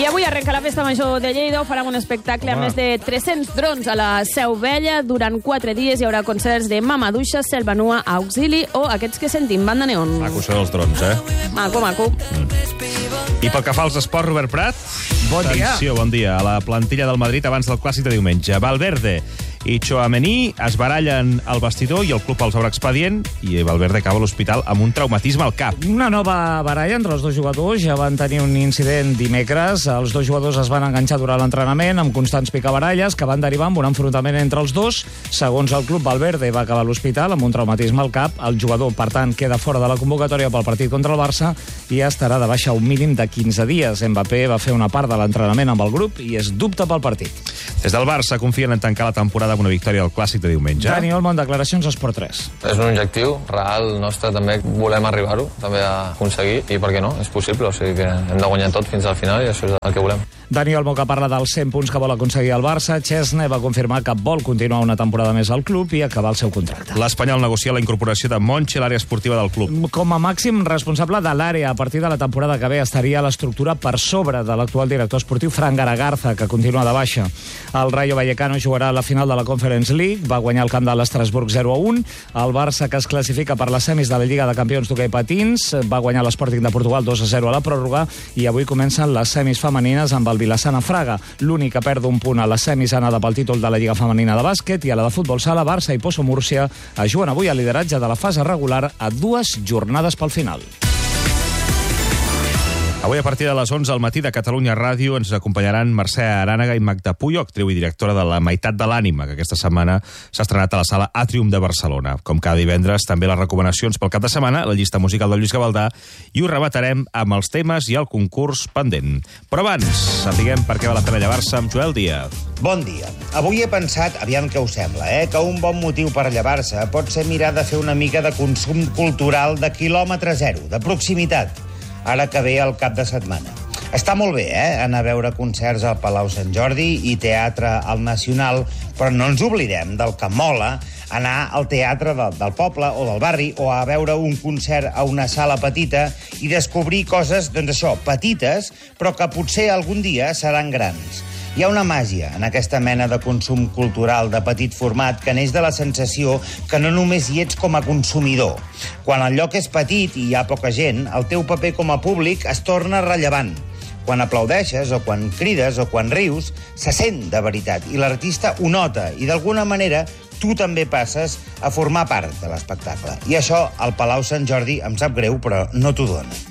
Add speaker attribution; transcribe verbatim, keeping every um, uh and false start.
Speaker 1: avui arrenca la Festa Major de Lleida, farà un espectacle amb més de tres-cents drons a la Seu Vella. Durant quatre dies hi haurà concerts de Mamaduixa, Selva Nua, Auxili o aquests que sentim, Banda Neon.
Speaker 2: Maco, això dels drons, eh?
Speaker 1: Maco, maco.
Speaker 2: Mm. I pel que fa als esports, Robert Prat?
Speaker 3: Bon dia.
Speaker 2: Atenció, bon dia. A la plantilla del Madrid abans del clàssic de diumenge. Valverde i Tchouaméni es barallen al vestidor i el club els obre expedient i Valverde acaba a l'hospital amb un traumatisme al cap.
Speaker 3: Una nova baralla entre els dos jugadors. Ja van tenir un incident dimecres. Els dos jugadors es van enganxar durant l'entrenament amb constants picabaralles que van derivar amb un enfrontament entre els dos. Segons el club, Valverde va acabar a l'hospital amb un traumatisme al cap. El jugador, per tant, queda fora de la convocatòria pel partit contra el Barça i estarà de baixa un mínim de quinze dies. Mbappé va fer una part de l'entrenament amb el grup i és dubte pel partit.
Speaker 2: Des del Barça confien en tancar la temporada amb una victòria al clàssic de diumenge.
Speaker 3: Dani Olmo, en declaracions a Esport tres.
Speaker 4: És un objectiu real nostre, també volem arribar-ho, també a aconseguir, i per què no? És possible, o sigui que hem de guanyar tot fins al final i això és el que volem.
Speaker 3: Dani Olmo, que parla dels cent punts que vol aconseguir el Barça. Chesney va confirmar que vol continuar una temporada més al club i acabar el seu contracte.
Speaker 2: L'Espanyol negocia la incorporació de Monchi a l'àrea esportiva del club.
Speaker 3: Com a màxim responsable de l'àrea, a partir de la temporada que ve estaria a l'estructura per sobre de l'actual director esportiu Fran Garagarza, que continua de baixa. El Rayo Vallecano jugarà a la final de la Conference League, va guanyar el camp de l'Estrasburg zero a un. El Barça, que es classifica per les semis de la Lliga de Campions d'hoquei patins, va guanyar l'Sporting de Portugal dos a zero a la pròrroga i avui comencen les semis femenines amb el Vilassana Fraga. L'únic que perd un punt a les semis ha anat pel títol de la Lliga Femenina de Bàsquet i a la de futbol sala, Barça i Pozo Múrcia es juguen avui al lideratge de la fase regular a dues jornades pel final.
Speaker 2: Avui, a partir de les onze al matí de Catalunya Ràdio, ens acompanyaran Mercè Arànega i Magda Puyo, actriu i directora de La meitat de l'ànima, que aquesta setmana s'ha estrenat a la sala Atrium de Barcelona. Com cada divendres, també les recomanacions pel cap de setmana, la llista musical de Lluís Gavaldà, i ho rebatarem amb els temes i el concurs pendent. Però abans, sapiguem per què val la pena llevar-se amb Joel Díaz.
Speaker 5: Bon dia. Avui he pensat, aviam què us sembla, eh, que un bon motiu per llevar-se pot ser mirar de fer una mica de consum cultural de quilòmetre zero, de proximitat, ara que ve el cap de setmana. Està molt bé, eh?, anar a veure concerts al Palau Sant Jordi i teatre al Nacional, però no ens oblidem del que mola anar al teatre del, del poble o del barri o a veure un concert a una sala petita i descobrir coses, doncs això, petites, però que potser algun dia seran grans. Hi ha una màgia en aquesta mena de consum cultural de petit format que neix de la sensació que no només hi ets com a consumidor. Quan el lloc és petit i hi ha poca gent, el teu paper com a públic es torna rellevant. Quan aplaudeixes o quan crides o quan rius, se sent de veritat i l'artista ho nota i d'alguna manera tu també passes a formar part de l'espectacle. I això al Palau Sant Jordi em sap greu, però no t'ho dona.